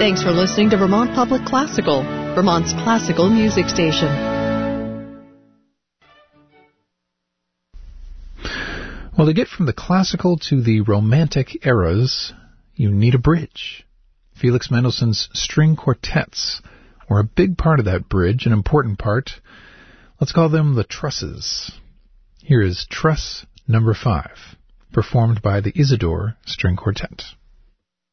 Thanks for listening to Vermont Public Classical, Vermont's classical music station. Well, to get from the classical to the romantic eras, you need a bridge. Felix Mendelssohn's string quartets were a big part of that bridge, an important part. Let's call them the trusses. Here is Truss Number 5, performed by the Isidore String Quartet.